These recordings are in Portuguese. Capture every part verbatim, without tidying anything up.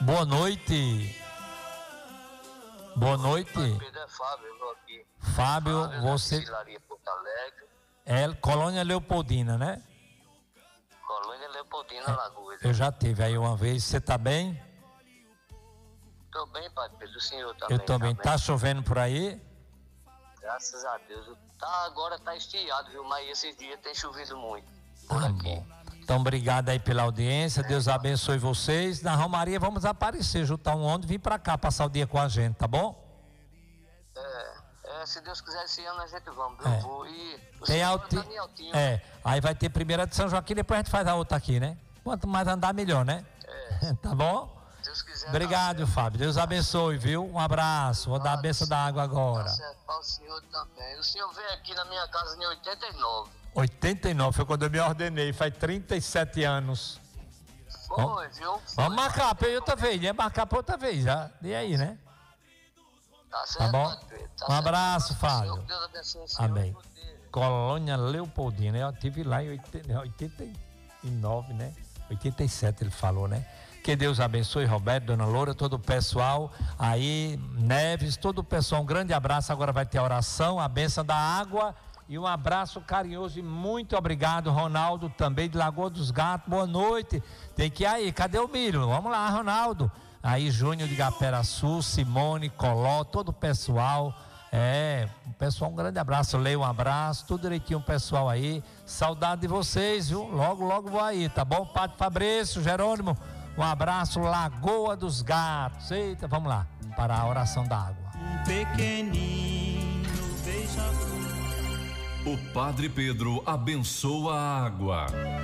Boa noite. Boa noite. Pedro é Fábio, eu vou aqui. Fábio, Fábio você... Porto Alegre. É Colônia Leopoldina, né? Colônia Leopoldina, é, Lagoas. Eu já tive aí uma vez. Você tá bem? Tô bem, Padre Pedro. O senhor também? Eu tô bem. Tá, tá chovendo por aí? Graças a Deus. Tá, agora tá estiado, viu? Mas esses dias tem chovido muito. Por Tá aqui. bom. Então, obrigado aí pela audiência. É, Deus abençoe vocês. Na Romaria vamos aparecer, juntar um ônibus e vir pra cá passar o dia com a gente, tá bom? É, é se Deus quiser, esse ano a gente vamos. É. Eu vou e... O Tem senhor alti... tá meio altinho. É, aí vai ter primeira de São Joaquim, depois a gente faz a outra aqui, né? Quanto mais andar, melhor, né? É. Tá bom? Deus quiser. Obrigado, tá Fábio. Deus abençoe, viu? Um abraço. Vou dar a benção da água agora. Tá certo, para o senhor também. O senhor veio aqui na minha casa em oitenta e nove. oitenta e nove foi quando eu me ordenei, faz trinta e sete anos. Foi, viu? Foi. Vamos marcar para outra vez, né? Marcar para outra vez, já. E aí, né? Tá certo, tá bom? Pedro, tá um certo. abraço, Fábio. Senhor, Deus abençoe o senhor. Amém. Colônia Leopoldina, eu estive lá em oitenta e nove, né? oitenta e sete ele falou, né? Que Deus abençoe, Roberto, Dona Loura, todo o pessoal aí, Neves, todo o pessoal, um grande abraço. Agora vai ter a oração, a bênção da água e um abraço carinhoso e muito obrigado, Ronaldo, também de Lagoa dos Gatos. Boa noite. Tem que ir aí, cadê o milho? Vamos lá, Ronaldo. Aí, Júnior de Gaperaçu, Simone, Coló, todo o pessoal. É, o pessoal, um grande abraço, Leio, um abraço, tudo direitinho, o pessoal aí. Saudade de vocês, viu? Logo, logo vou aí, tá bom? Padre Fabrício, Jerônimo, um abraço, Lagoa dos Gatos. Eita, vamos lá, para a oração da água. Um pequenino beija-flor. O Padre Pedro abençoa a água.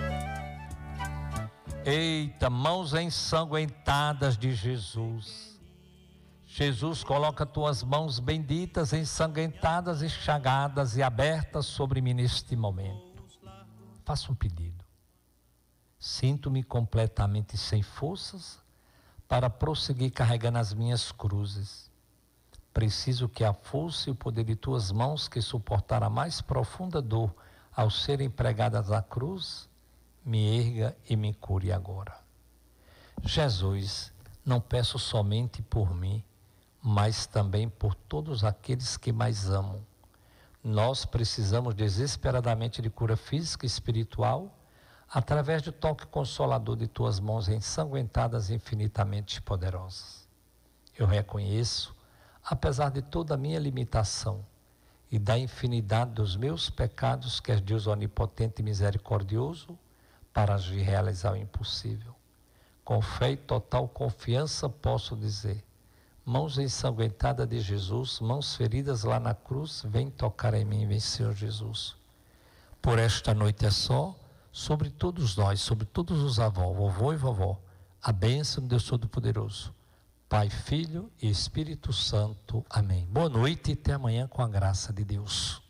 Eita, mãos ensanguentadas de Jesus. Jesus, coloca tuas mãos benditas, ensanguentadas e chagadas e abertas sobre mim neste momento. Faça um pedido. Sinto-me completamente sem forças para prosseguir carregando as minhas cruzes. Preciso que a força e o poder de tuas mãos, que suportaram a mais profunda dor ao serem pregadas à cruz, me erga e me cure agora. Jesus, não peço somente por mim, mas também por todos aqueles que mais amo. Nós precisamos desesperadamente de cura física e espiritual, através do toque consolador de tuas mãos ensanguentadas e infinitamente poderosas. Eu reconheço, apesar de toda a minha limitação e da infinidade dos meus pecados, que és Deus onipotente e misericordioso, para agir e realizar o impossível. Com fé e total confiança posso dizer: mãos ensanguentadas de Jesus, mãos feridas lá na cruz, vem tocar em mim, vem, Senhor Jesus. Por esta noite é só, sobre todos nós, sobre todos os avós, vovô e vovó, a bênção de Deus Todo-Poderoso, Pai, Filho e Espírito Santo. Amém. Boa noite e até amanhã com a graça de Deus.